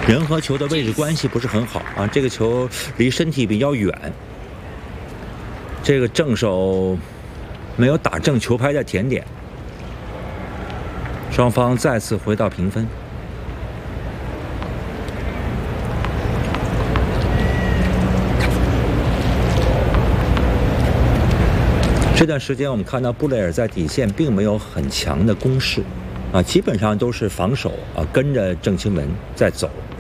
人和球的位置关系不是很好啊，这个球离身体比较远，这个正手没有打正球拍的甜点，双方再次回到平分。这段时间我们看到布雷尔在底线并没有很强的攻势，啊，基本上都是防守啊，跟着郑钦文在走。